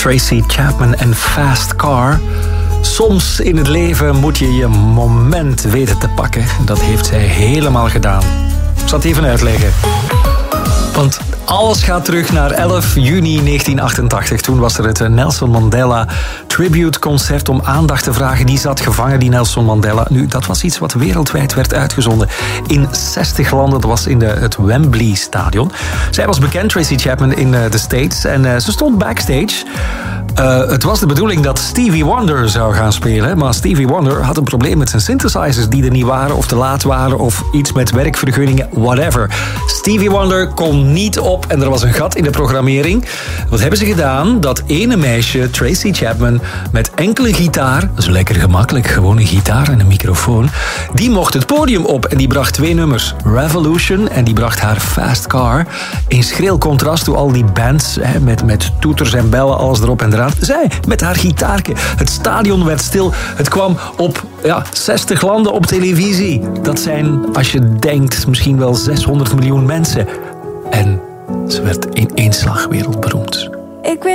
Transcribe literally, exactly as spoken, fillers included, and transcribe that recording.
Tracy Chapman en Fast Car. Soms in het leven moet je je moment weten te pakken. Dat heeft zij helemaal gedaan. Ik zal het even uitleggen. Want alles gaat terug naar elf juni negentien achtentachtig. Toen was er het Nelson Mandela Tribute Concert om aandacht te vragen. Die zat gevangen, die Nelson Mandela. Nu, dat was iets wat wereldwijd werd uitgezonden. In zestig landen, dat was in de, het Wembley Stadion. Zij was bekend, Tracy Chapman, in de uh, States. En uh, ze stond backstage. Uh, het was de bedoeling dat Stevie Wonder zou gaan spelen. Maar Stevie Wonder had een probleem met zijn synthesizers die er niet waren, of te laat waren, of iets met werkvergunningen, whatever. Stevie Wonder kon niet op en er was een gat in de programmering. Wat hebben ze gedaan? Dat ene meisje, Tracy Chapman, met enkele gitaar, dat is lekker gemakkelijk, gewoon een gitaar en een microfoon, die mocht het podium op en die bracht twee nummers. Revolution en die bracht haar Fast Car. In schril contrast toe al die bands, hè, met, met toeters en bellen, alles erop en eraan. Zij met haar gitaarke. Het stadion werd stil. Het kwam op ja, zestig landen op televisie. Dat zijn, als je denkt, misschien wel zeshonderd miljoen mensen. En ze werd in één slag wereldberoemd. Ik weet